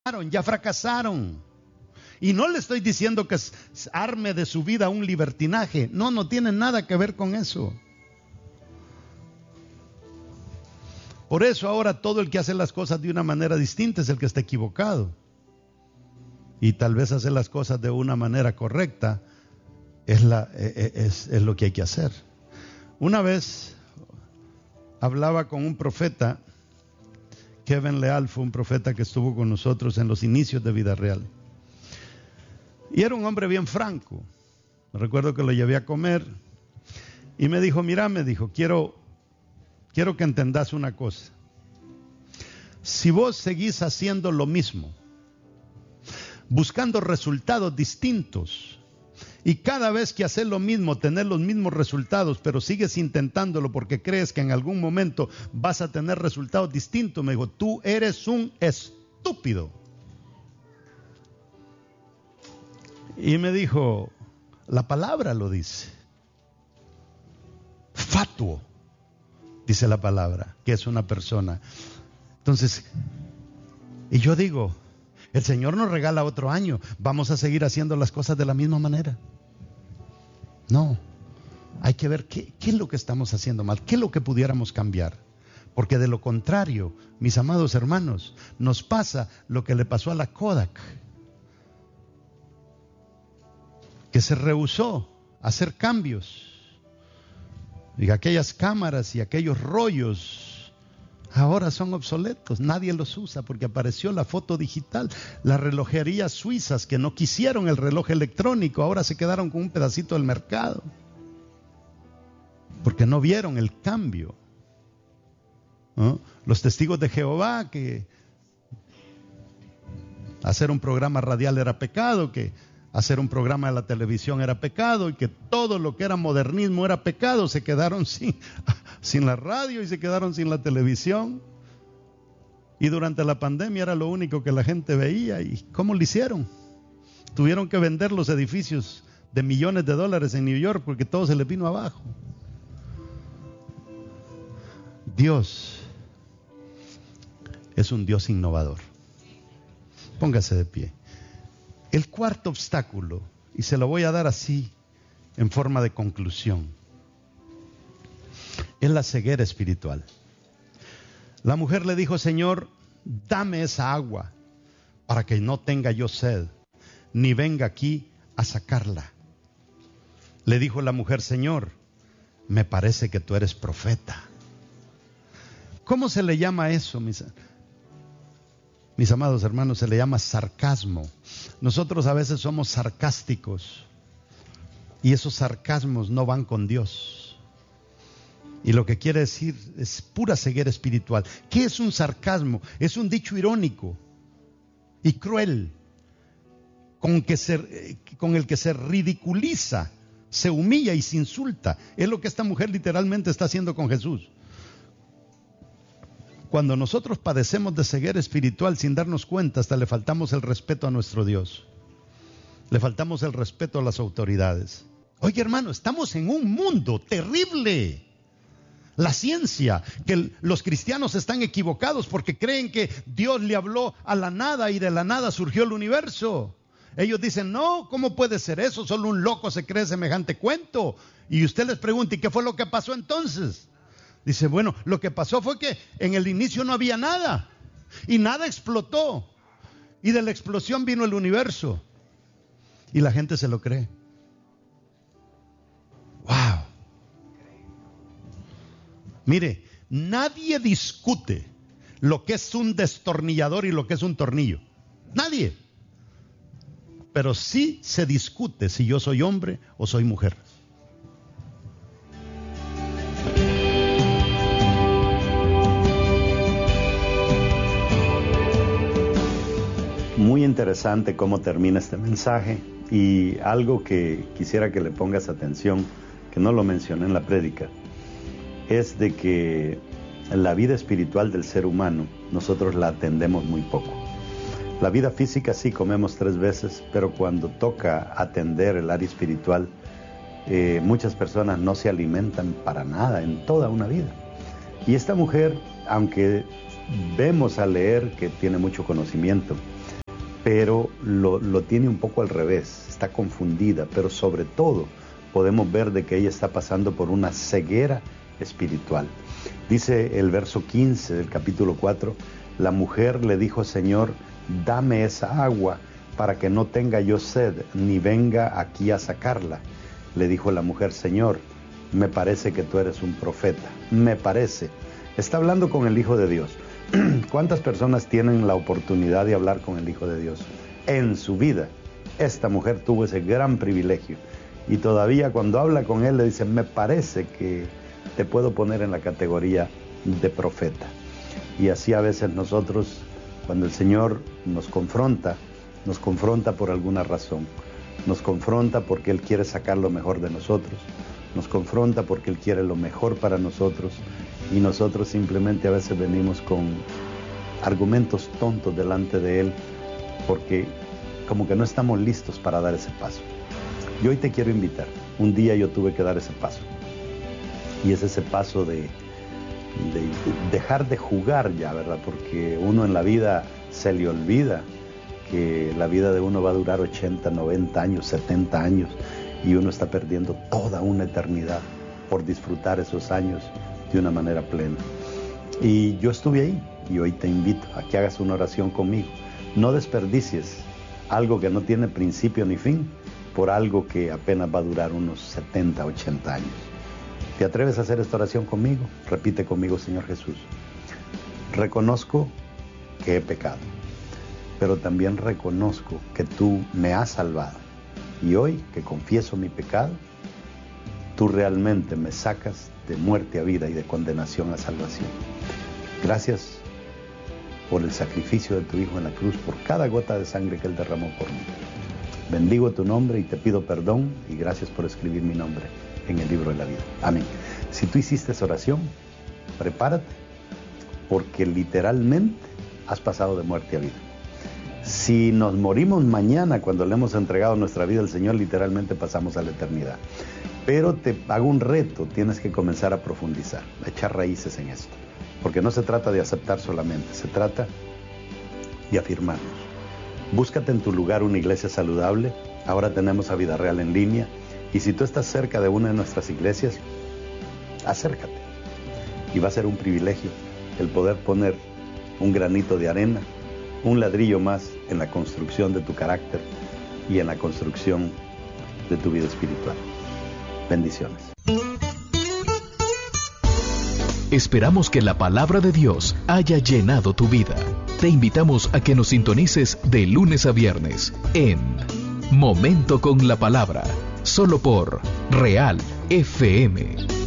ya fracasaron. Y no le estoy diciendo que arme de su vida un libertinaje. No, no tiene nada que ver con eso. Por eso ahora todo el que hace las cosas de una manera distinta es el que está equivocado. Y tal vez hacer las cosas de una manera correcta es lo que hay que hacer. Una vez hablaba con un profeta, Kevin Leal fue un profeta que estuvo con nosotros en los inicios de Vida Real. Y era un hombre bien franco. Me recuerdo que lo llevé a comer y me dijo, mira, me dijo, quiero que entendas una cosa. Si vos seguís haciendo lo mismo, buscando resultados distintos, y cada vez que haces lo mismo, tener los mismos resultados, pero sigues intentándolo porque crees que en algún momento vas a tener resultados distintos, me dijo, tú eres un estúpido. Y me dijo, la palabra lo dice. Fatuo, dice la palabra, que es una persona. Entonces, y yo digo, el Señor nos regala otro año, vamos a seguir haciendo las cosas de la misma manera. No, hay que ver qué es lo que estamos haciendo mal, qué es lo que pudiéramos cambiar. Porque de lo contrario, mis amados hermanos, nos pasa lo que le pasó a la Kodak, que se rehusó a hacer cambios. Y aquellas cámaras y aquellos rollos ahora son obsoletos, nadie los usa porque apareció la foto digital. Las relojerías suizas que no quisieron el reloj electrónico ahora se quedaron con un pedacito del mercado porque no vieron el cambio, ¿no? Los testigos de Jehová, que hacer un programa radial era pecado, que hacer un programa de la televisión era pecado y que todo lo que era modernismo era pecado, se quedaron sin la radio y se quedaron sin la televisión. Y durante la pandemia era lo único que la gente veía. ¿Y cómo lo hicieron? Tuvieron que vender los edificios de millones de dólares en New York porque todo se les vino abajo. Dios es un Dios innovador. Póngase de pie. El cuarto obstáculo, y se lo voy a dar así en forma de conclusión, es la ceguera espiritual. La mujer le dijo, Señor, dame esa agua para que no tenga yo sed, ni venga aquí a sacarla. Le dijo la mujer, Señor, me parece que tú eres profeta. ¿Cómo se le llama eso, mis amados hermanos? Se le llama sarcasmo. Nosotros a veces somos sarcásticos y esos sarcasmos no van con Dios. Y lo que quiere decir es pura ceguera espiritual. ¿Qué es un sarcasmo? Es un dicho irónico y cruel con el que se ridiculiza, se humilla y se insulta. Es lo que esta mujer literalmente está haciendo con Jesús. Cuando nosotros padecemos de ceguera espiritual sin darnos cuenta, hasta le faltamos el respeto a nuestro Dios. Le faltamos el respeto a las autoridades. Oye, hermano, estamos en un mundo terrible. La ciencia, que los cristianos están equivocados porque creen que Dios le habló a la nada y de la nada surgió el universo. Ellos dicen, no, ¿cómo puede ser eso? Solo un loco se cree semejante cuento. Y usted les pregunta, ¿y qué fue lo que pasó entonces? Dice, bueno, lo que pasó fue que en el inicio no había nada y nada explotó y de la explosión vino el universo y la gente se lo cree. Wow. Mire, nadie discute lo que es un destornillador y lo que es un tornillo. Nadie. Pero sí se discute si yo soy hombre o soy mujer. Muy interesante cómo termina este mensaje, y algo que quisiera que le pongas atención, que no lo mencioné en la prédica, es de que la vida espiritual del ser humano nosotros la atendemos muy poco. La vida física sí comemos 3 veces, pero cuando toca atender el área espiritual, muchas personas no se alimentan para nada en toda una vida. Y esta mujer, aunque vemos al leer que tiene mucho conocimiento, pero lo tiene un poco al revés, está confundida, pero sobre todo podemos ver de que ella está pasando por una ceguera espiritual. Dice el verso 15 del capítulo 4, la mujer le dijo: Señor, dame esa agua para que no tenga yo sed, ni venga aquí a sacarla. Le dijo la mujer: Señor, me parece que tú eres un profeta. Me parece. Está hablando con el Hijo de Dios. ¿Cuántas personas tienen la oportunidad de hablar con el Hijo de Dios en su vida? Esta mujer tuvo ese gran privilegio. Y todavía cuando habla con él le dice: me parece que te puedo poner en la categoría de profeta. Y así a veces nosotros, cuando el Señor nos confronta por alguna razón. Nos confronta porque Él quiere sacar lo mejor de nosotros. Nos confronta porque Él quiere lo mejor para nosotros. Y nosotros simplemente a veces venimos con argumentos tontos delante de Él, porque como que no estamos listos para dar ese paso. Y hoy te quiero invitar. Un día yo tuve que dar ese paso. Y es ese paso de dejar de jugar ya, ¿verdad? Porque uno en la vida se le olvida que la vida de uno va a durar 80, 90 años, 70 años, y uno está perdiendo toda una eternidad por disfrutar esos años de una manera plena. Y yo estuve ahí, y hoy te invito a que hagas una oración conmigo. No desperdicies algo que no tiene principio ni fin por algo que apenas va a durar unos 70, 80 años. ¿Te atreves a hacer esta oración conmigo? Repite conmigo: Señor Jesús, reconozco que he pecado, pero también reconozco que tú me has salvado. Y hoy que confieso mi pecado, tú realmente me sacas de muerte a vida y de condenación a salvación. Gracias por el sacrificio de tu Hijo en la cruz, por cada gota de sangre que Él derramó por mí. Bendigo tu nombre y te pido perdón, y gracias por escribir mi nombre en el libro de la vida. Amén. Si tú hiciste esa oración, prepárate, porque literalmente has pasado de muerte a vida. Si nos morimos mañana cuando le hemos entregado nuestra vida al Señor, literalmente pasamos a la eternidad. Pero te hago un reto, tienes que comenzar a profundizar, a echar raíces en esto. Porque no se trata de aceptar solamente, se trata de afirmarnos. Búscate en tu lugar una iglesia saludable. Ahora tenemos a Vida Real en línea. Y si tú estás cerca de una de nuestras iglesias, acércate. Y va a ser un privilegio el poder poner un granito de arena, un ladrillo más en la construcción de tu carácter y en la construcción de tu vida espiritual. Bendiciones. Esperamos que la palabra de Dios haya llenado tu vida. Te invitamos a que nos sintonices de lunes a viernes en Momento con la Palabra, solo por Real FM.